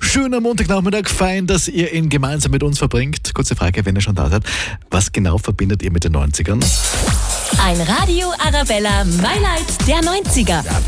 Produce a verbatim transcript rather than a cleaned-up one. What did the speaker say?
schöner Montagnachmittag. Fein, dass ihr ihn gemeinsam mit uns verbringt. Kurze Frage, wenn ihr schon da seid. Was genau verbindet ihr mit den neunzigern? Ein Radio Arabella Highlight der neunziger.